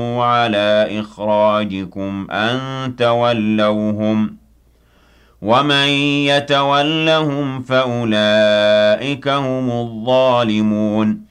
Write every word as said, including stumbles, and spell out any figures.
على إخراجكم أن تولوهم ومن يتولهم فأولئك هم الظالمون